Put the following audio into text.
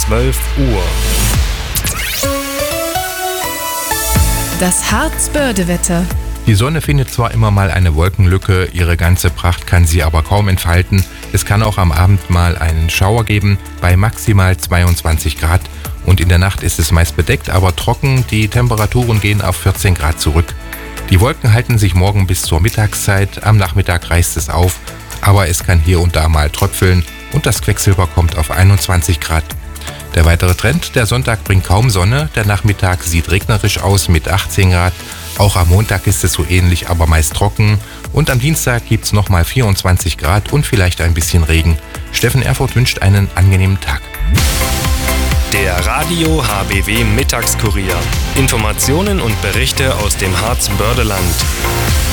12 Uhr. Das Harz-Börde-Wetter. Die Sonne findet zwar immer mal eine Wolkenlücke, ihre ganze Pracht kann sie aber kaum entfalten. Es kann auch am Abend mal einen Schauer geben bei maximal 22 Grad. Und in der Nacht ist es meist bedeckt, aber trocken. Die Temperaturen gehen auf 14 Grad zurück. Die Wolken halten sich morgen bis zur Mittagszeit. Am Nachmittag reißt es auf, aber es kann hier und da mal tröpfeln und das Quecksilber kommt auf 21 Grad. Der weitere Trend, der Sonntag bringt kaum Sonne, der Nachmittag sieht regnerisch aus mit 18 Grad. Auch am Montag ist es so ähnlich, aber meist trocken. Und am Dienstag gibt es nochmal 24 Grad und vielleicht ein bisschen Regen. Steffen Erfurt wünscht einen angenehmen Tag. Der Radio HBW Mittagskurier. Informationen und Berichte aus dem Harz-Börde-Land.